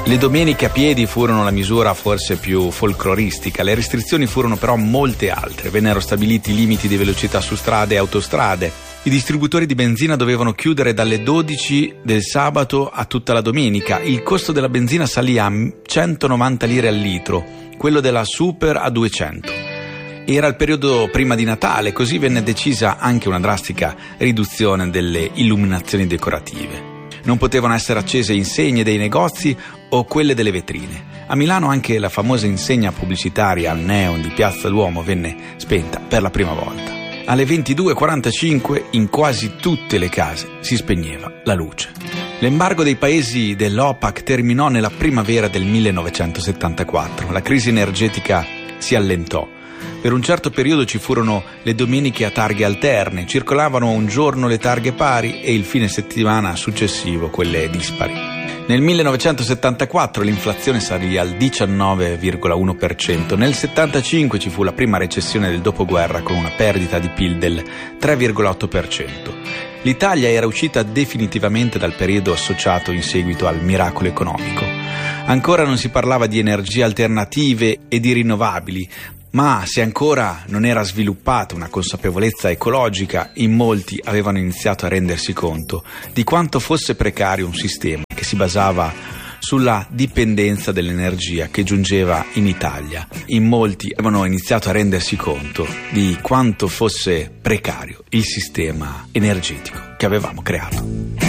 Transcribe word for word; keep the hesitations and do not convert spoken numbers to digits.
Le domeniche a piedi furono la misura forse più folcloristica, le restrizioni furono però molte altre. Vennero stabiliti limiti di velocità su strade e autostrade. I distributori di benzina dovevano chiudere dalle dodici del sabato a tutta la domenica. Il costo della benzina salì a centonovanta lire al litro, quello della Super a duecento. Era il periodo prima di Natale, così venne decisa anche una drastica riduzione delle illuminazioni decorative. Non potevano essere accese insegne dei negozi o quelle delle vetrine. A Milano anche la famosa insegna pubblicitaria al neon di Piazza Duomo venne spenta per la prima volta. Alle ventidue e quarantacinque in quasi tutte le case si spegneva la luce. L'embargo dei paesi dell'OPAC terminò nella primavera del millenovecentosettantaquattro. La crisi energetica si allentò. Per un certo periodo ci furono le domeniche a targhe alterne, circolavano un giorno le targhe pari e il fine settimana successivo quelle dispari. Nel millenovecentosettantaquattro l'inflazione salì al diciannove virgola uno per cento, nel settantacinque ci fu la prima recessione del dopoguerra con una perdita di P I L del tre virgola otto per cento. L'Italia era uscita definitivamente dal periodo associato in seguito al miracolo economico. Ancora non si parlava di energie alternative e di rinnovabili, ma se ancora non era sviluppata una consapevolezza ecologica, in molti avevano iniziato a rendersi conto di quanto fosse precario un sistema che si basava sulla dipendenza dell'energia che giungeva in Italia. In molti avevano iniziato a rendersi conto di quanto fosse precario il sistema energetico che avevamo creato.